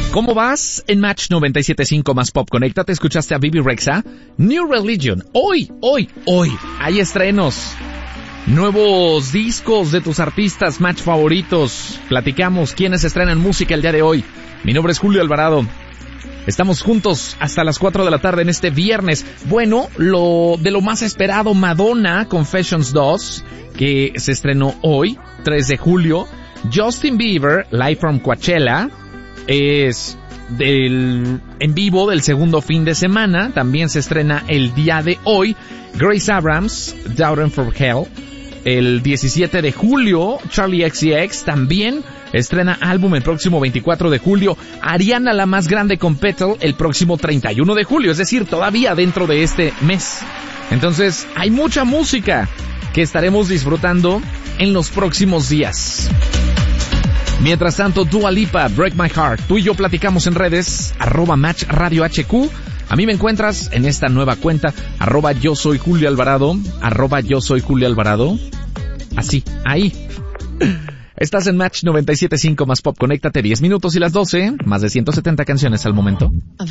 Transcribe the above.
¿Cómo vas? En Match 97.5 más Pop Conecta, te escuchaste a Bibi Rexha, New Religion. Hoy, hay estrenos. Nuevos discos de tus artistas Match favoritos. Platicamos quiénes estrenan música el día de hoy. Mi nombre es Julio Alvarado. Estamos juntos hasta las 4 de la tarde en este viernes. Bueno, lo más esperado, Madonna Confessions 2, que se estrenó hoy, 3 de julio. Justin Bieber, Live from Coachella, es en vivo del segundo fin de semana. También se estrena el día de hoy. Grace Abrams, Down for Hell. El 17 de julio, Charli XCX también estrena álbum el próximo 24 de julio. Ariana la más grande con Petal el próximo 31 de julio, es decir, todavía dentro de este mes. Entonces, hay mucha música que estaremos disfrutando en los próximos días. Mientras tanto, Dua Lipa, Break My Heart. Tú y yo platicamos en redes, @Match Radio HQ. A mí me encuentras en esta nueva cuenta, @yo soy Julio Alvarado, @yo soy Julio Alvarado. Así, ahí. Estás en Match 97.5 más Pop. Conéctate, 10 minutos y las 12, más de 170 canciones al momento.